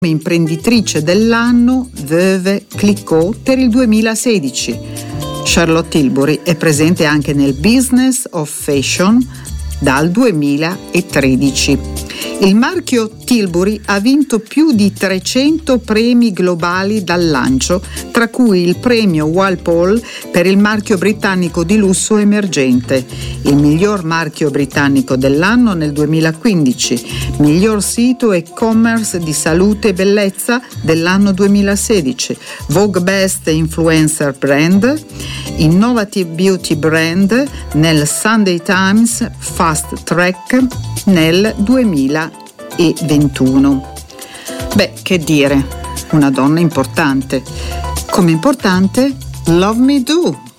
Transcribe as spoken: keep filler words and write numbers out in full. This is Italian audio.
Imprenditrice dell'anno Veuve Clicquot per il duemilasedici. Charlotte Tilbury è presente anche nel Business of Fashion dal duemilatredici. Il marchio Tilbury ha vinto più di trecento premi globali dal lancio, tra cui il premio Walpole per il marchio britannico di lusso emergente, il miglior marchio britannico dell'anno nel duemilaquindici, miglior sito e-commerce di salute e bellezza dell'anno duemilasedici, Vogue Best Influencer Brand, Innovative Beauty Brand nel Sunday Times Fast Track nel duemilaventuno. Beh, che dire, una donna importante. Come importante? Love Me Do.